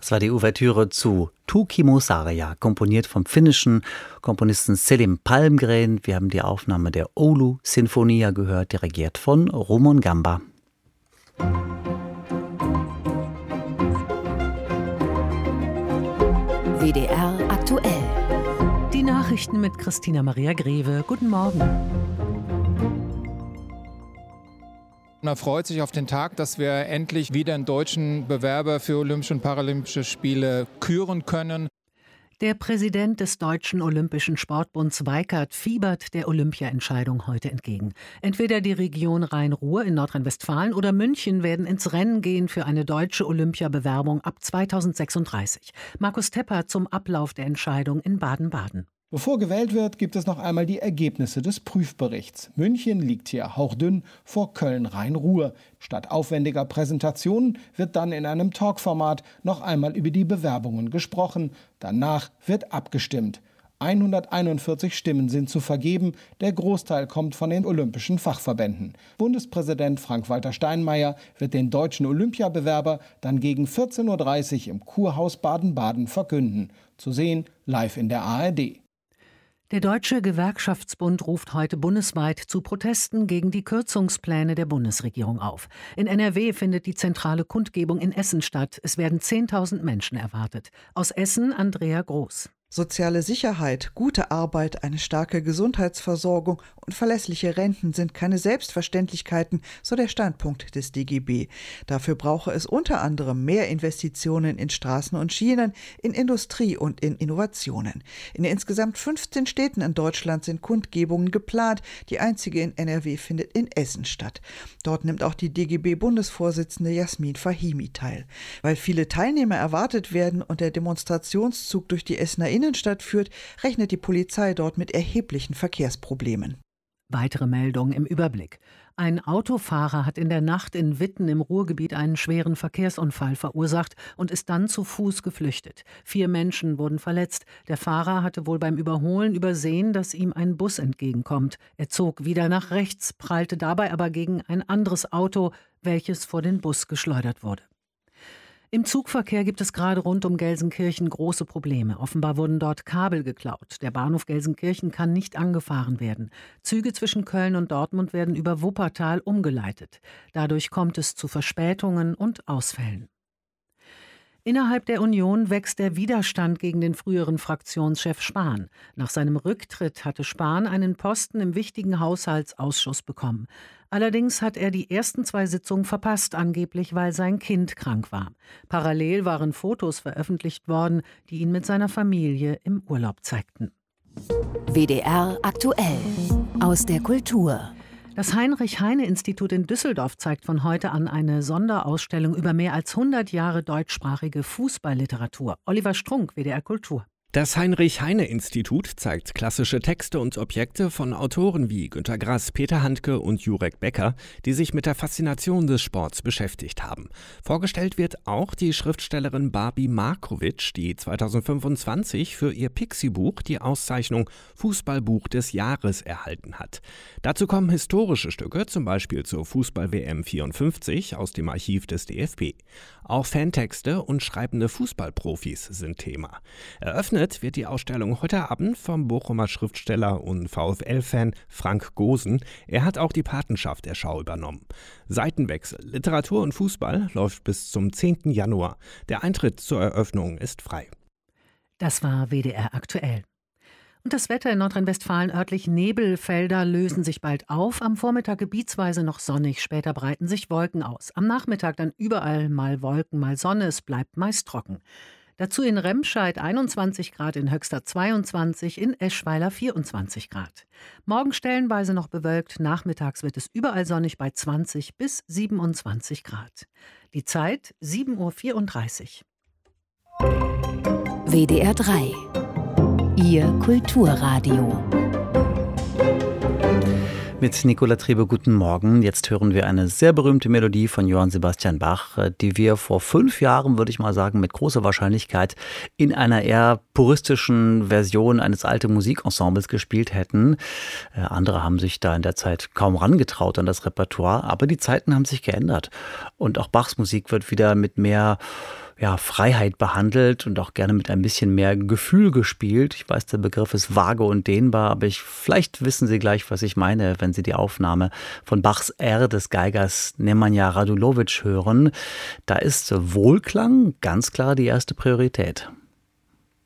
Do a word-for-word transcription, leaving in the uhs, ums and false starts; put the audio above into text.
Das war die Ouvertüre zu Tukimo Sarja, komponiert vom finnischen Komponisten Selim Palmgren. Wir haben die Aufnahme der Oulu Sinfonia gehört, dirigiert von Rumon Gamba. W D R aktuell. Die Nachrichten mit Christina Maria Greve. Guten Morgen. Man freut sich auf den Tag, dass wir endlich wieder einen deutschen Bewerber für Olympische und Paralympische Spiele küren können. Der Präsident des Deutschen Olympischen Sportbunds Weikert fiebert der Olympia-Entscheidung heute entgegen. Entweder die Region Rhein-Ruhr in Nordrhein-Westfalen oder München werden ins Rennen gehen für eine deutsche Olympiabewerbung ab zweitausendsechsunddreißig. Markus Tepper zum Ablauf der Entscheidung in Baden-Baden. Bevor gewählt wird, gibt es noch einmal die Ergebnisse des Prüfberichts. München liegt hier hauchdünn vor Köln-Rhein-Ruhr. Statt aufwendiger Präsentationen wird dann in einem Talkformat noch einmal über die Bewerbungen gesprochen. Danach wird abgestimmt. hunderteinundvierzig Stimmen sind zu vergeben. Der Großteil kommt von den olympischen Fachverbänden. Bundespräsident Frank-Walter Steinmeier wird den deutschen Olympiabewerber dann gegen vierzehn Uhr dreißig im Kurhaus Baden-Baden verkünden. Zu sehen live in der A R D. Der Deutsche Gewerkschaftsbund ruft heute bundesweit zu Protesten gegen die Kürzungspläne der Bundesregierung auf. In N R W findet die zentrale Kundgebung in Essen statt. Es werden zehntausend Menschen erwartet. Aus Essen Andrea Groß. Soziale Sicherheit, gute Arbeit, eine starke Gesundheitsversorgung und verlässliche Renten sind keine Selbstverständlichkeiten, so der Standpunkt des D G B. Dafür brauche es unter anderem mehr Investitionen in Straßen und Schienen, in Industrie und in Innovationen. In insgesamt fünfzehn Städten in Deutschland sind Kundgebungen geplant. Die einzige in N R W findet in Essen statt. Dort nimmt auch die D G B-Bundesvorsitzende Jasmin Fahimi teil. Weil viele Teilnehmer erwartet werden und der Demonstrationszug durch die Essener Innenstadt führt, rechnet die Polizei dort mit erheblichen Verkehrsproblemen. Weitere Meldungen im Überblick. Ein Autofahrer hat in der Nacht in Witten im Ruhrgebiet einen schweren Verkehrsunfall verursacht und ist dann zu Fuß geflüchtet. Vier Menschen wurden verletzt. Der Fahrer hatte wohl beim Überholen übersehen, dass ihm ein Bus entgegenkommt. Er zog wieder nach rechts, prallte dabei aber gegen ein anderes Auto, welches vor den Bus geschleudert wurde. Im Zugverkehr gibt es gerade rund um Gelsenkirchen große Probleme. Offenbar wurden dort Kabel geklaut. Der Bahnhof Gelsenkirchen kann nicht angefahren werden. Züge zwischen Köln und Dortmund werden über Wuppertal umgeleitet. Dadurch kommt es zu Verspätungen und Ausfällen. Innerhalb der Union wächst der Widerstand gegen den früheren Fraktionschef Spahn. Nach seinem Rücktritt hatte Spahn einen Posten im wichtigen Haushaltsausschuss bekommen. Allerdings hat er die ersten zwei Sitzungen verpasst, angeblich weil sein Kind krank war. Parallel waren Fotos veröffentlicht worden, die ihn mit seiner Familie im Urlaub zeigten. W D R aktuell. Aus der Kultur. Das Heinrich-Heine-Institut in Düsseldorf zeigt von heute an eine Sonderausstellung über mehr als hundert Jahre deutschsprachige Fußballliteratur. Oliver Strunk, W D R Kultur. Das Heinrich-Heine-Institut zeigt klassische Texte und Objekte von Autoren wie Günter Grass, Peter Handke und Jurek Becker, die sich mit der Faszination des Sports beschäftigt haben. Vorgestellt wird auch die Schriftstellerin Barbie Markovic, die zweitausendfünfundzwanzig für ihr Pixie-Buch die Auszeichnung Fußballbuch des Jahres erhalten hat. Dazu kommen historische Stücke, zum Beispiel zur Fußball-W M vierundfünfzig aus dem Archiv des D F B. Auch Fantexte und schreibende Fußballprofis sind Thema. Eröffnet wird die Ausstellung heute Abend vom Bochumer Schriftsteller und VfL-Fan Frank Gosen. Er hat auch die Patenschaft der Schau übernommen. Seitenwechsel, Literatur und Fußball läuft bis zum zehnten Januar. Der Eintritt zur Eröffnung ist frei. Das war W D R aktuell. Und das Wetter in Nordrhein-Westfalen: örtlich Nebelfelder lösen sich bald auf. Am Vormittag gebietsweise noch sonnig, später breiten sich Wolken aus. Am Nachmittag dann überall mal Wolken, mal Sonne, es bleibt meist trocken. Dazu in Remscheid einundzwanzig Grad, in Höxter zweiundzwanzig, in Eschweiler vierundzwanzig Grad. Morgen stellenweise noch bewölkt, nachmittags wird es überall sonnig bei zwanzig bis siebenundzwanzig Grad. Die Zeit sieben Uhr vierunddreißig. W D R drei. Ihr Kulturradio. Mit Nicola Trebe, guten Morgen. Jetzt hören wir eine sehr berühmte Melodie von Johann Sebastian Bach, die wir vor fünf Jahren, würde ich mal sagen, mit großer Wahrscheinlichkeit in einer eher puristischen Version eines alten Musikensembles gespielt hätten. Andere haben sich da in der Zeit kaum rangetraut an das Repertoire, aber die Zeiten haben sich geändert. Und auch Bachs Musik wird wieder mit mehr ja, Freiheit behandelt und auch gerne mit ein bisschen mehr Gefühl gespielt. Ich weiß, der Begriff ist vage und dehnbar, aber ich, vielleicht wissen Sie gleich, was ich meine, wenn Sie die Aufnahme von Bachs R des Geigers Nemanja Radulović hören. Da ist Wohlklang ganz klar die erste Priorität.